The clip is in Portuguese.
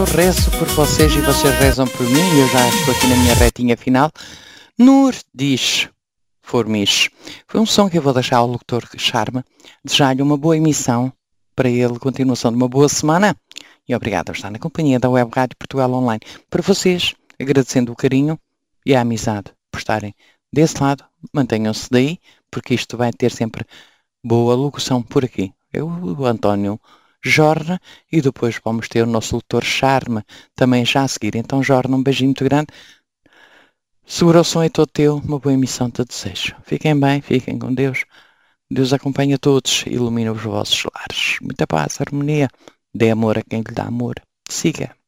rezo por vocês e vocês rezam por mim, e eu já estou aqui na minha retinha final. Nur diz Formis. Foi um som que eu vou deixar ao locutor Charme. Desejar-lhe uma boa emissão para ele, continuação de uma boa semana. E obrigado por estar na companhia da Web Rádio Portugal Online. Para vocês, agradecendo o carinho e a amizade por estarem desse lado, mantenham-se daí, porque isto vai ter sempre boa locução por aqui. Eu, o António Jorge, e depois vamos ter o nosso locutor Charme também já a seguir. Então, Jorge, um beijinho muito grande. Segura o som e todo teu, uma boa emissão te desejo. Fiquem bem, fiquem com Deus. Deus acompanha todos, ilumina os vossos lares. Muita paz, harmonia, dê amor a quem lhe dá amor. Siga.